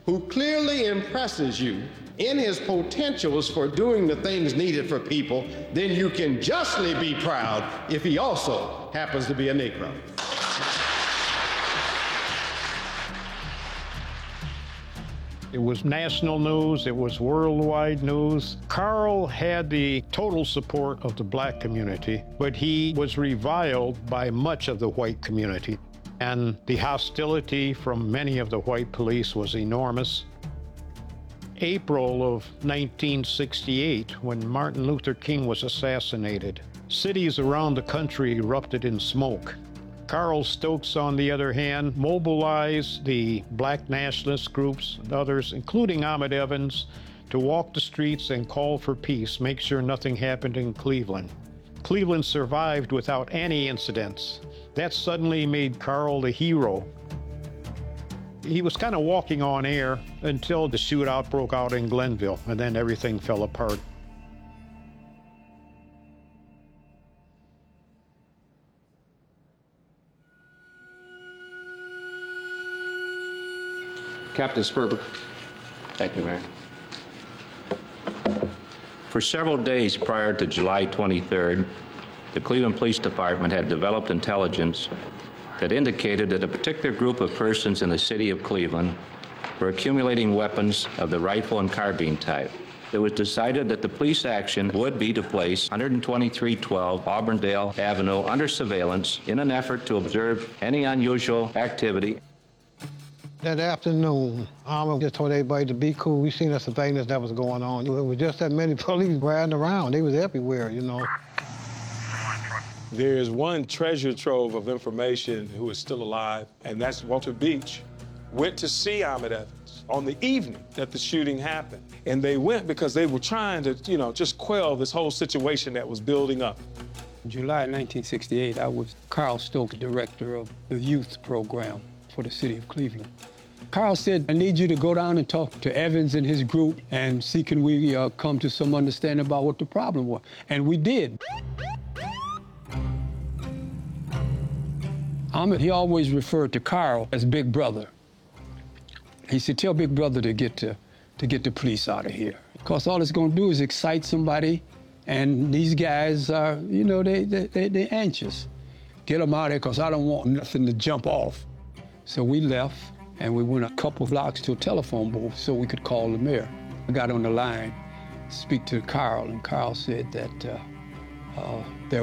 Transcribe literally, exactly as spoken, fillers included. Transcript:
who clearly impresses you in his potentials for doing the things needed for people, then you can justly be proud if he also happens to be a Negro. It was national news, it was worldwide news. Carl had the total support of the black community, but he was reviled by much of the white community. And the hostility from many of the white police was enormous. April of nineteen sixty-eight, when Martin Luther King was assassinated, cities around the country erupted in smoke. Carl Stokes, on the other hand, mobilized the black nationalist groups and others, including Ahmed Evans, to walk the streets and call for peace, make sure nothing happened in Cleveland. Cleveland survived without any incidents. That suddenly made Carl the hero. He was kind of walking on air until the shootout broke out in Glenville, and then everything fell apart. Captain Sperber. Thank you, Mayor. For several days prior to July twenty-third, the Cleveland Police Department had developed intelligence that indicated that a particular group of persons in the city of Cleveland were accumulating weapons of the rifle and carbine type. It was decided that the police action would be to place one twenty-three twelve Auburndale Avenue under surveillance in an effort to observe any unusual activity. That afternoon, Ahmed just told everybody to be cool. We seen the surveillance that was going on. It was just that many police riding around. They was everywhere, you know. There's one treasure trove of information who is still alive, and that's Walter Beach went to see Ahmed Evans on the evening that the shooting happened. And they went because they were trying to, you know, just quell this whole situation that was building up. In July nineteen sixty-eight, I was Carl Stokes, director of the youth program for the city of Cleveland. Carl said, I need you to go down and talk to Evans and his group and see can we uh, come to some understanding about what the problem was. And we did. Ahmed, he always referred to Carl as Big Brother. He said, tell Big Brother to get, to, to get the police out of here. Because all it's gonna do is excite somebody, and these guys are, you know, they, they, they, they're anxious. Get them out of here, because I don't want nothing to jump off. So we left, and we went a couple blocks to a telephone booth so we could call the mayor. I got on the line to speak to Carl, and Carl said that uh, uh, there